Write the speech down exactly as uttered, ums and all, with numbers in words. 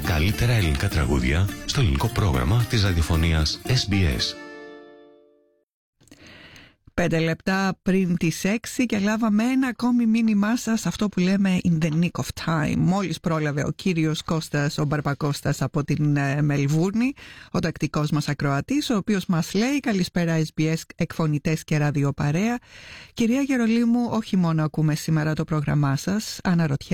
καλύτερα ελληνικά τραγούδια στο ελληνικό πρόγραμμα της ραδιοφωνίας ες μπι ες. Πέντε λεπτά πριν τις έξι και λάβαμε ένα ακόμη μήνυμά σας, αυτό που λέμε in the nick of time. Μόλις πρόλαβε ο κύριος Κώστας, ο Μπαρμπακώστας από την ε, Μελβούρνη, ο τακτικός μας ακροατής, ο οποίος μας λέει καλησπέρα ες μπι ες εκφωνητές και ραδιοπαρέα. Κυρία Γερολίμου, όχι μόνο ακούμε σήμερα το πρόγραμμά σας, αναρωτιέμαι